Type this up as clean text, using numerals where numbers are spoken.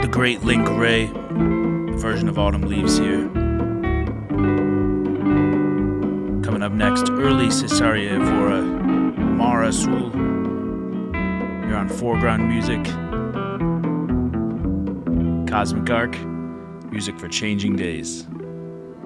great Link Wray version of Autumn Leaves here. Coming up next, early Cesaria Evora, Mar Azul. You're on Foreground Music. Cosmic Arc, music for changing days.